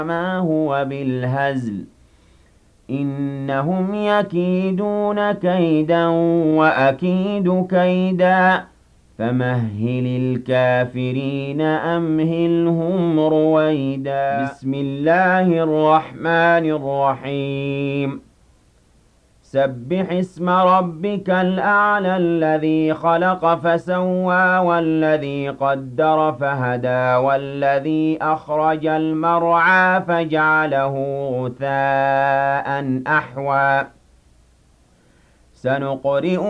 ما هو بالهزل إنهم يكيدون كيدا وأكيد كيدا فمهل الكافرين أمهلهم رويدا بسم الله الرحمن الرحيم سبح اسم ربك الأعلى الذي خلق فسوى والذي قدر فهدى والذي أخرج المرعى فجعله غثاء أحوى سنقرئ